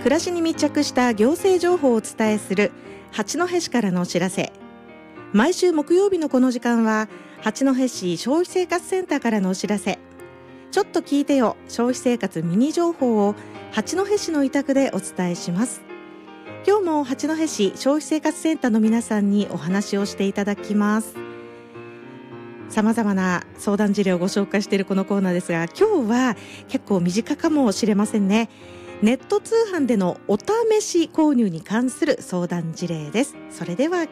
暮らしに密着した行政情報をお伝えする八戸市からのお知らせ。毎週木曜日のこの時間は八戸市消費生活センターからのお知らせ。ちょっと聞いてよ、消費生活ミニ情報を八戸市の委託でお伝えします。今日も八戸市消費生活センターの皆さんにお話をしていただきます。さまざまな相談事例をご紹介しているこのコーナーですが、今日は結構身近かもしれませんね。ネット通販でのお試し購入に関する相談事例です。それでは